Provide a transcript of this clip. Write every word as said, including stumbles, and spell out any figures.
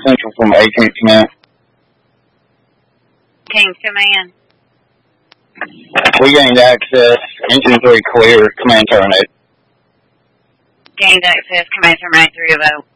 Central from eighteenth Command. Kings Command. We gained access. Engine three clear. Command terminate. Gained access. Command terminate three of oh.